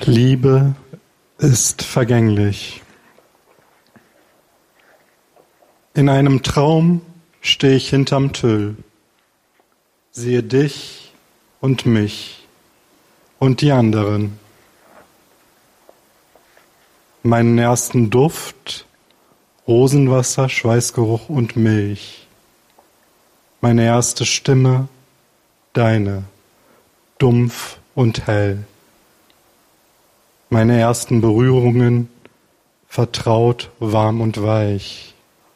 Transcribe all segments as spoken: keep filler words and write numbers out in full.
Liebe ist vergänglich. In einem Traum stehe ich hinterm Tüll, sehe dich und mich und die anderen. Meinen ersten Duft, Rosenwasser, Schweißgeruch und Milch. Meine erste Stimme, deine, dumpf und hell. Meine ersten Berührungen, vertraut, warm und weich.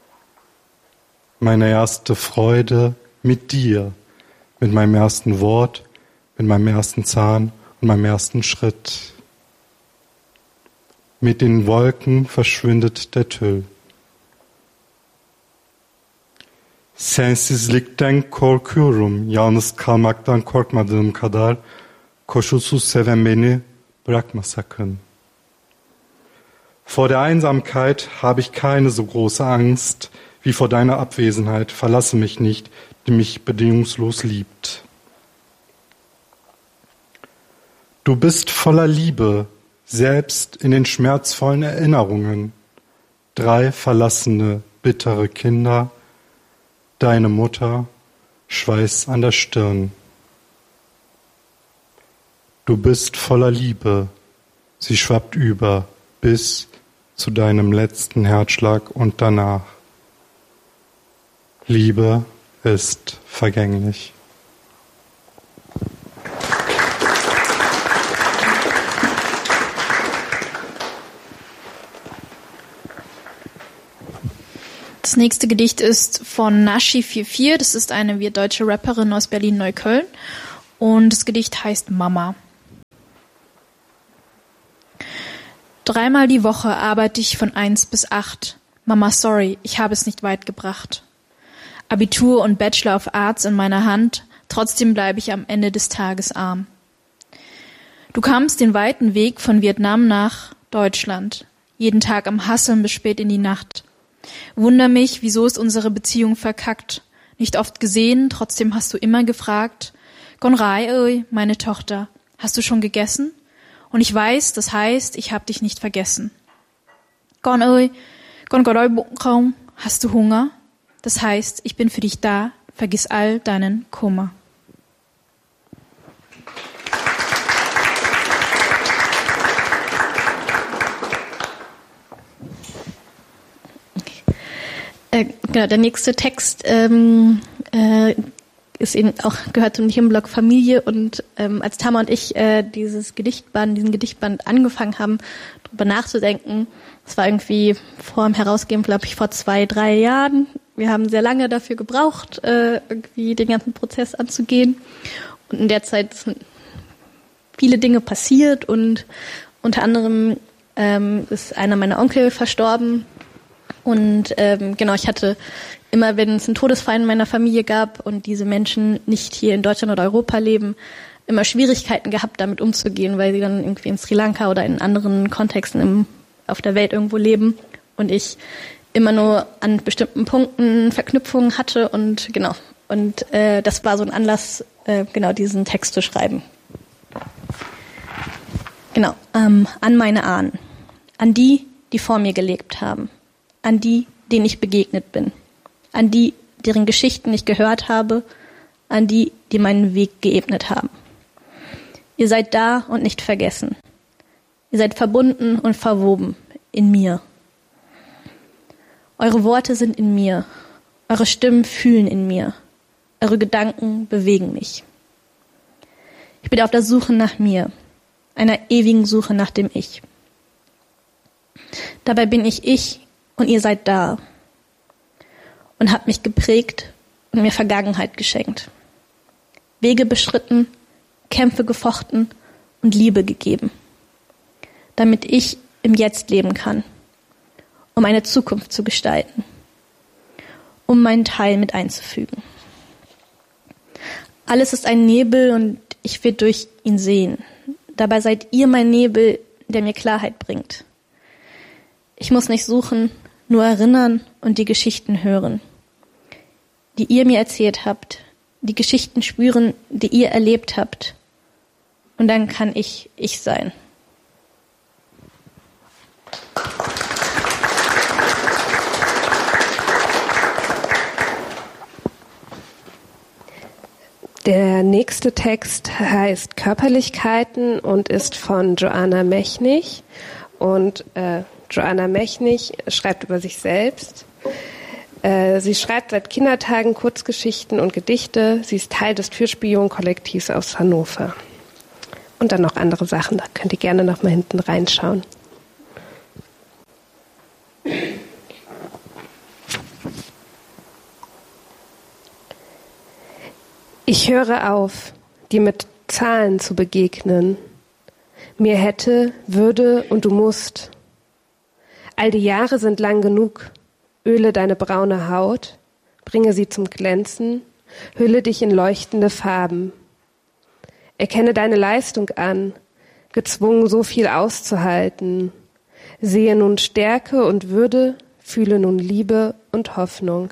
Meine erste Freude mit dir, mit meinem ersten Wort, mit meinem ersten Zahn und meinem ersten Schritt. Mit den Wolken verschwindet der Tüll. Sensizlikten korkuyorum, yalnız kalmaktan korkmadığım kadar, koşulsuz seven beni bırakma sakın. Vor der Einsamkeit habe ich keine so große Angst wie vor deiner Abwesenheit. Verlasse mich nicht, die mich bedingungslos liebt. Du bist voller Liebe, selbst in den schmerzvollen Erinnerungen. Drei verlassene, bittere Kinder, deine Mutter, Schweiß an der Stirn. Du bist voller Liebe, sie schwappt über bis zu deinem letzten Herzschlag und danach. Liebe ist vergänglich. Das nächste Gedicht ist von Nashi vierundvierzig. Das ist eine wir deutsche Rapperin aus Berlin-Neukölln. Und das Gedicht heißt Mama. Dreimal die Woche arbeite ich von eins bis acht. Mama, sorry, ich habe es nicht weit gebracht. Abitur und Bachelor of Arts in meiner Hand, trotzdem bleibe ich am Ende des Tages arm. Du kamst den weiten Weg von Vietnam nach Deutschland, jeden Tag am Hasseln bis spät in die Nacht. Wunder mich, wieso ist unsere Beziehung verkackt? Nicht oft gesehen, trotzdem hast du immer gefragt. Gonrai, ơi, meine Tochter, hast du schon gegessen? Und ich weiß, das heißt, ich habe dich nicht vergessen. Con ơi, con có đói bụng không? Hast du Hunger? Das heißt, ich bin für dich da, vergiss all deinen Kummer. Äh, genau, der nächste Text ähm, äh, ist eben auch, gehört zum Themenblock Familie, und ähm, als Tama und ich äh, dieses Gedichtband, diesen Gedichtband angefangen haben, darüber nachzudenken, das war irgendwie vor dem Herausgeben, glaube ich, vor zwei, drei Jahren. Wir haben sehr lange dafür gebraucht, äh, irgendwie den ganzen Prozess anzugehen, und in der Zeit sind viele Dinge passiert, und unter anderem ähm, ist einer meiner Onkel verstorben. Und ähm, genau, ich hatte immer, wenn es einen Todesfall in meiner Familie gab und diese Menschen nicht hier in Deutschland oder Europa leben, immer Schwierigkeiten gehabt, damit umzugehen, weil sie dann irgendwie in Sri Lanka oder in anderen Kontexten im, auf der Welt irgendwo leben. Und ich immer nur an bestimmten Punkten Verknüpfungen hatte, und genau. Und äh, das war so ein Anlass, äh, genau diesen Text zu schreiben. Genau, ähm, an meine Ahnen, an die, die vor mir gelebt haben. An die, denen ich begegnet bin, an die, deren Geschichten ich gehört habe, an die, die meinen Weg geebnet haben. Ihr seid da und nicht vergessen. Ihr seid verbunden und verwoben in mir. Eure Worte sind in mir, eure Stimmen fühlen in mir, eure Gedanken bewegen mich. Ich bin auf der Suche nach mir, einer ewigen Suche nach dem Ich. Dabei bin ich ich, und ihr seid da und habt mich geprägt und mir Vergangenheit geschenkt. Wege beschritten, Kämpfe gefochten und Liebe gegeben, damit ich im Jetzt leben kann, um eine Zukunft zu gestalten, um meinen Teil mit einzufügen. Alles ist ein Nebel und ich will durch ihn sehen. Dabei seid ihr mein Nebel, der mir Klarheit bringt. Ich muss nicht suchen, nur erinnern und die Geschichten hören, die ihr mir erzählt habt, die Geschichten spüren, die ihr erlebt habt. Und dann kann ich ich sein. nächste Text heißt Körperlichkeiten und ist von Joanna Mechnig. Und äh, Joanna Mechnig schreibt über sich selbst. Äh, sie schreibt seit Kindertagen Kurzgeschichten und Gedichte. Sie ist Teil des Türspion-Kollektivs aus Hannover. Und dann noch andere Sachen, da könnt ihr gerne noch mal hinten reinschauen. Ich höre auf, dir mit Zahlen zu begegnen. Mir hätte, würde und du musst. All die Jahre sind lang genug. Öle deine braune Haut, bringe sie zum Glänzen, hülle dich in leuchtende Farben. Erkenne deine Leistung an, gezwungen so viel auszuhalten. Sehe nun Stärke und Würde, fühle nun Liebe und Hoffnung.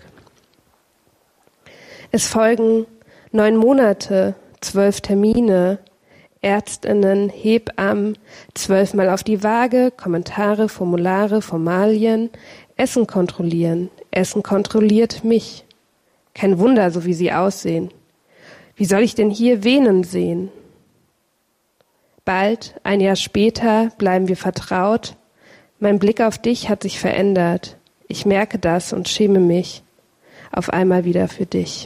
Es folgen neun Monate, zwölf Termine, Ärztinnen, Hebammen, zwölfmal auf die Waage, Kommentare, Formulare, Formalien, Essen kontrollieren. Essen kontrolliert mich. Kein Wunder, so wie sie aussehen. Wie soll ich denn hier Venen sehen? Bald, ein Jahr später, bleiben wir vertraut. Mein Blick auf dich hat sich verändert. Ich merke das und schäme mich. Auf einmal wieder für dich.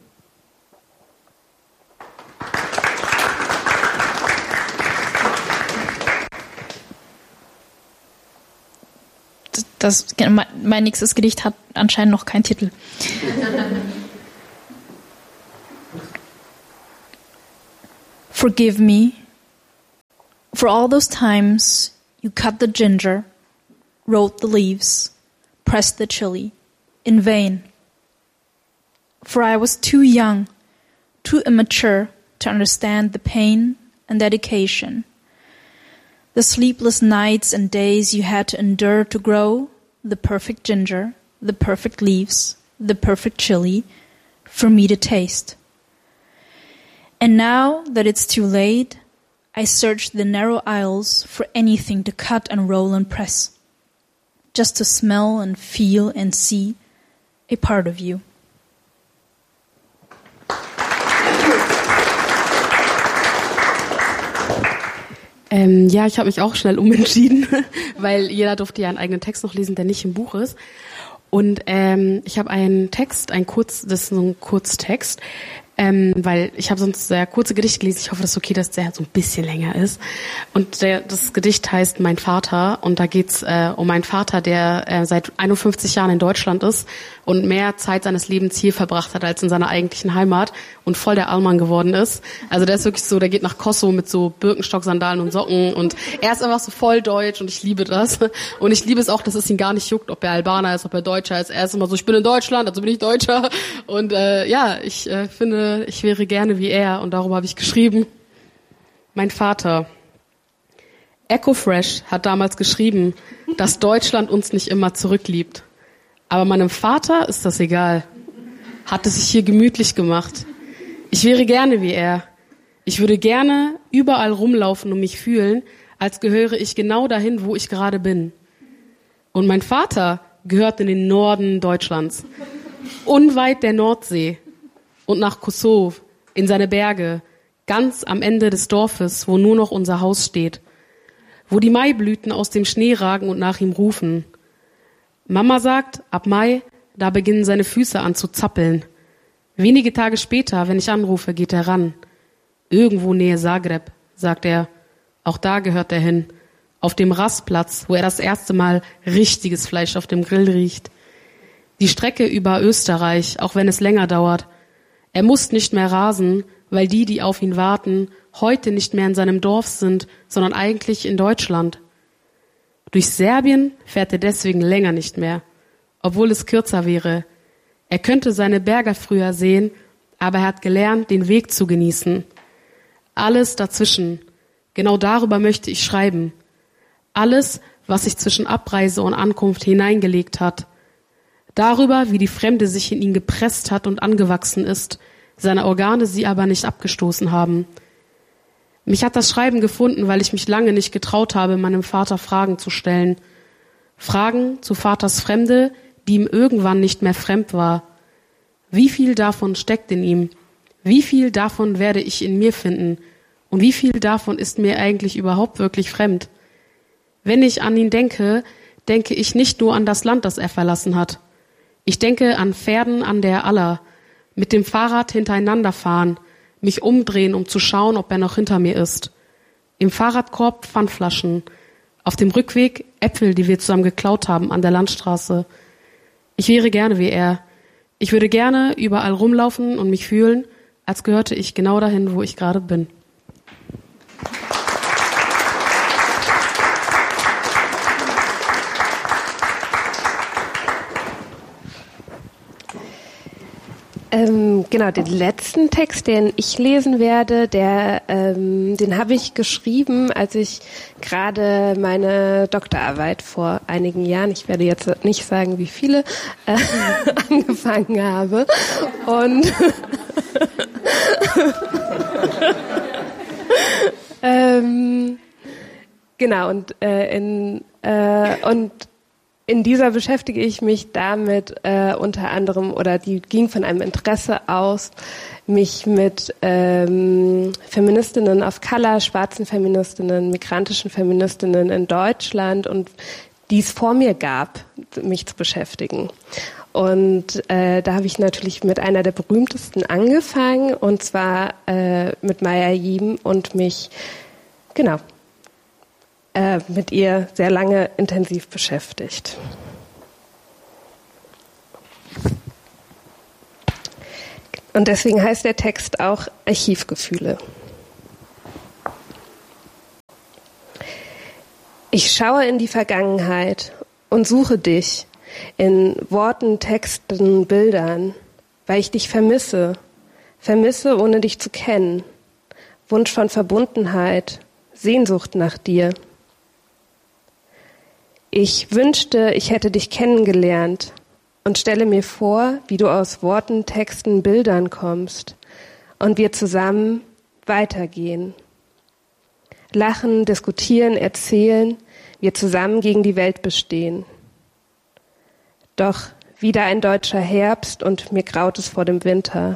Das, mein, mein nächstes Gedicht hat anscheinend noch keinen Titel. Forgive me for all those times you cut the ginger, wrote the leaves, pressed the chili, in vain. For I was too young, too immature to understand the pain and dedication. The sleepless nights and days you had to endure to grow the perfect ginger, the perfect leaves, the perfect chili for me to taste. And now that it's too late, I search the narrow aisles for anything to cut and roll and press, just to smell and feel and see a part of you. Ähm, ja, ich habe mich auch schnell umentschieden, weil jeder durfte ja einen eigenen Text noch lesen, der nicht im Buch ist. Und ähm, ich habe einen Text, ein kurz, das ist so ein Kurztext, ähm, weil ich habe sonst sehr kurze Gedichte gelesen. Ich hoffe, das ist okay, dass der so ein bisschen länger ist. Und der, das Gedicht heißt Mein Vater, und da geht's äh, um meinen Vater, der äh, seit einundfünfzig Jahren in Deutschland ist und mehr Zeit seines Lebens hier verbracht hat als in seiner eigentlichen Heimat und voll der Allmann geworden ist. Also der ist wirklich so, der geht nach Kosovo mit so Birkenstock-Sandalen und Socken und er ist einfach so voll deutsch und ich liebe das. Und ich liebe es auch, dass es ihn gar nicht juckt, ob er Albaner ist, ob er Deutscher ist. Er ist immer so, ich bin in Deutschland, also bin ich Deutscher. Und äh, ja, ich äh, finde, ich wäre gerne wie er und darum habe ich geschrieben. Mein Vater. Echo Fresh hat damals geschrieben, dass Deutschland uns nicht immer zurückliebt. Aber meinem Vater ist das egal. Hat es sich hier gemütlich gemacht. Ich wäre gerne wie er. Ich würde gerne überall rumlaufen und mich fühlen, als gehöre ich genau dahin, wo ich gerade bin. Und mein Vater gehört in den Norden Deutschlands, unweit der Nordsee und nach Kosovo, in seine Berge, ganz am Ende des Dorfes, wo nur noch unser Haus steht, wo die Maiblüten aus dem Schnee ragen und nach ihm rufen. Mama sagt, ab Mai, da beginnen seine Füße an zu zappeln. Wenige Tage später, wenn ich anrufe, geht er ran. Irgendwo nähe Zagreb, sagt er. Auch da gehört er hin. Auf dem Rastplatz, wo er das erste Mal richtiges Fleisch auf dem Grill riecht. Die Strecke über Österreich, auch wenn es länger dauert. Er muss nicht mehr rasen, weil die, die auf ihn warten, heute nicht mehr in seinem Dorf sind, sondern eigentlich in Deutschland. Durch Serbien fährt er deswegen länger nicht mehr, obwohl es kürzer wäre. Er könnte seine Berge früher sehen, aber er hat gelernt, den Weg zu genießen. Alles dazwischen, genau darüber möchte ich schreiben. Alles, was sich zwischen Abreise und Ankunft hineingelegt hat. Darüber, wie die Fremde sich in ihn gepresst hat und angewachsen ist, seine Organe sie aber nicht abgestoßen haben. Mich hat das Schreiben gefunden, weil ich mich lange nicht getraut habe, meinem Vater Fragen zu stellen. Fragen zu Vaters Fremde, die ihm irgendwann nicht mehr fremd war. Wie viel davon steckt in ihm? Wie viel davon werde ich in mir finden? Und wie viel davon ist mir eigentlich überhaupt wirklich fremd? Wenn ich an ihn denke, denke ich nicht nur an das Land, das er verlassen hat. Ich denke an Pferden an der Aller, mit dem Fahrrad hintereinander fahren, mich umdrehen, um zu schauen, ob er noch hinter mir ist. Im Fahrradkorb Pfandflaschen, auf dem Rückweg Äpfel, die wir zusammen geklaut haben an der Landstraße. Ich wäre gerne wie er. Ich würde gerne überall rumlaufen und mich fühlen, als gehörte ich genau dahin, wo ich gerade bin. Ähm, genau, den letzten Text, den ich lesen werde, der, ähm, den habe ich geschrieben, als ich gerade meine Doktorarbeit vor einigen Jahren, ich werde jetzt nicht sagen, wie viele, äh, angefangen habe. Und ähm, genau, und äh, in äh, und In dieser beschäftige ich mich damit äh, unter anderem, oder die ging von einem Interesse aus, mich mit ähm, Feministinnen of Color, schwarzen Feministinnen, migrantischen Feministinnen in Deutschland und die es vor mir gab, mich zu beschäftigen. Und äh, da habe ich natürlich mit einer der berühmtesten angefangen, und zwar äh, mit Maya Yim, und mich, genau, Äh, mit ihr sehr lange intensiv beschäftigt. Und deswegen heißt der Text auch Archivgefühle. Ich schaue in die Vergangenheit und suche dich in Worten, Texten, Bildern, weil ich dich vermisse, vermisse, ohne dich zu kennen. Wunsch von Verbundenheit, Sehnsucht nach dir. Ich wünschte, ich hätte dich kennengelernt und stelle mir vor, wie du aus Worten, Texten, Bildern kommst und wir zusammen weitergehen. Lachen, diskutieren, erzählen, wir zusammen gegen die Welt bestehen. Doch wieder ein deutscher Herbst und mir graut es vor dem Winter.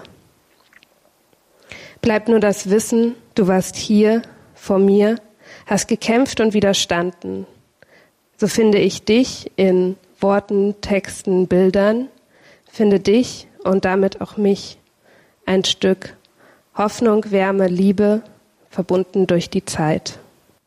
Bleibt nur das Wissen, du warst hier, vor mir, hast gekämpft und widerstanden. So finde ich dich in Worten, Texten, Bildern, finde dich und damit auch mich, ein Stück Hoffnung, Wärme, Liebe, verbunden durch die Zeit.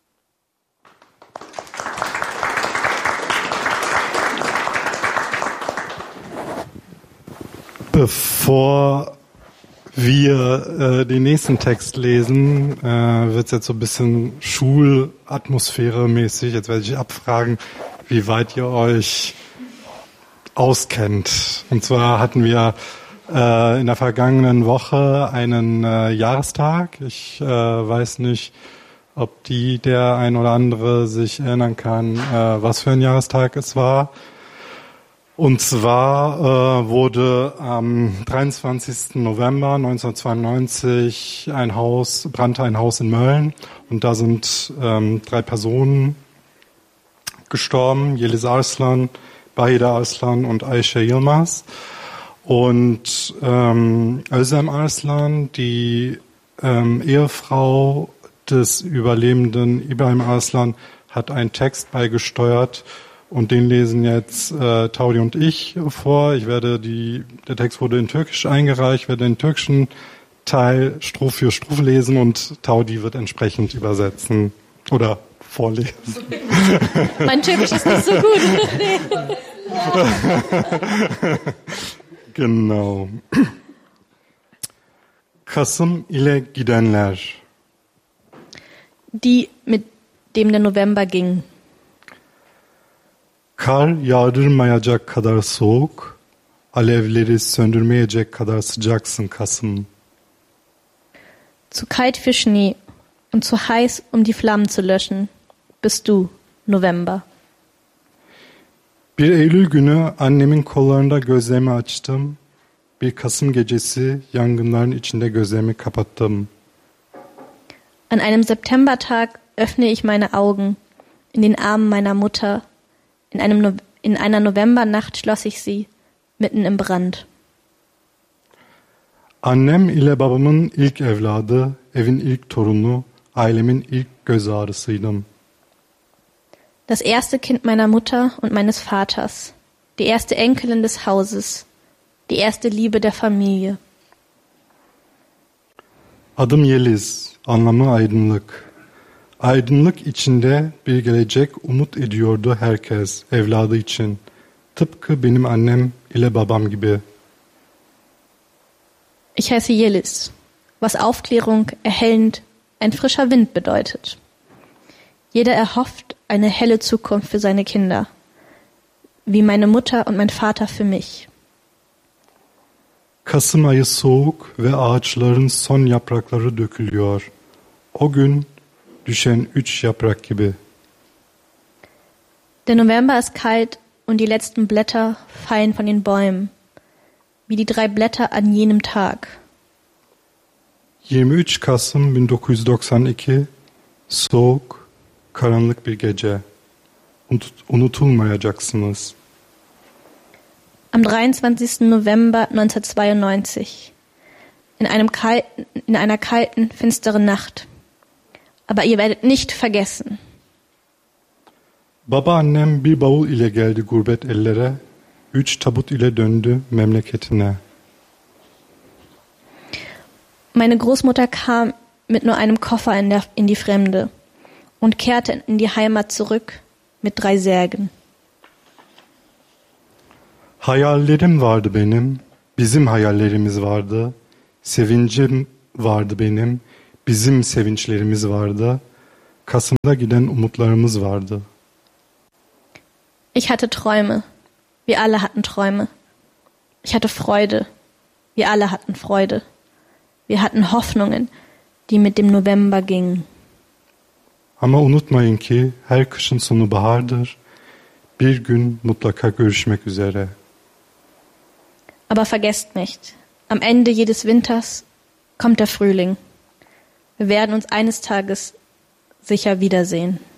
Bevor wir äh, den nächsten Text lesen, äh, wird es jetzt so ein bisschen Schulatmosphäre-mäßig. Jetzt werde ich abfragen, wie weit ihr euch auskennt. Und zwar hatten wir äh, in der vergangenen Woche einen äh, Jahrestag. Ich äh, weiß nicht, ob die der ein oder andere sich erinnern kann, äh, was für ein Jahrestag es war. Und zwar äh, wurde am dreiundzwanzigsten November neunzehnhundertzweiundneunzig ein Haus, brannte ein Haus in Mölln, und da sind ähm, drei Personen gestorben: Yeliz Arslan, Bahida Arslan und Ayşe Yilmaz. Und ähm, Özlem Arslan, die ähm, Ehefrau des Überlebenden Ibrahim Arslan, hat einen Text beigesteuert. Und den lesen jetzt äh, Taudi und ich vor. Ich werde die, der Text wurde in Türkisch eingereicht, werde den türkischen Teil Strophe für Strophe lesen und Taudi wird entsprechend übersetzen oder vorlesen. Mein Türkisch ist nicht so gut. Genau. Kasım ile gidenler. Die, mit dem der November ging. Kar yağdırmayacak kadar soğuk, alevleri söndürmeyecek kadar sıcaksın Kasım. Zu kalt für Schnee und zu heiß, um die Flammen zu löschen, bist du, November. Bir Eylül günü annemin kollarında gözlerimi açtım. Bir Kasım gecesi yangınların içinde gözlerimi kapattım. An einem Septembertag öffne ich meine Augen in den Armen meiner Mutter. In, einem no- in einer Novembernacht schloss ich sie, mitten im Brand. Annem ile babamın ilk evladı, evin ilk torunu, ailemin ilk göz ağrısıydım. Das erste Kind meiner Mutter und meines Vaters, die erste Enkelin des Hauses, die erste Liebe der Familie. Adım Yeliz, anlamı aydınlık. Aydınlık içinde bir gelecek umut ediyordu herkes, evladı için. Tıpkı benim annem ile babam gibi. Ich heiße Yeliz, was Aufklärung, erhellend, ein frischer Wind bedeutet. Jeder erhofft eine helle Zukunft für seine Kinder, wie meine Mutter und mein Vater für mich. Kasım ayı soğuk ve ağaçların son yaprakları dökülüyor. O gün düşen üç yaprak gibi. Der November ist kalt und die letzten Blätter fallen von den Bäumen, wie die drei Blätter an jenem Tag. yirmi üç Kasım bin dokuz yüz doksan iki, soğuk, karanlık bir gece. Unut- unutulmayacaksınız. Am dreiundzwanzigsten November neunzehnhundertzweiundneunzig. In einem kalten, in einer kalten, finsteren Nacht. Aber ihr werdet nicht vergessen. Babaannem bir bavul ile geldi gurbet ellere, üç tabut ile döndü memleketine. Meine Großmutter kam mit nur einem Koffer in, der, in die Fremde und kehrte in die Heimat zurück mit drei Särgen. Hayallerim vardı benim, bizim hayallerimiz vardı. Sevincim vardı benim, bizim sevinçlerimiz vardı. Kasım'da giden umutlarımız vardı. Ich hatte Träume. Wir alle hatten Träume. Ich hatte Freude. Wir alle hatten Freude. Wir hatten Hoffnungen, die mit dem November gingen. Ama unutmayın ki her kışın sonu bahardır. Bir gün mutlaka görüşmek üzere. Aber vergesst nicht, am Ende jedes Winters kommt der Frühling. Wir werden uns eines Tages sicher wiedersehen.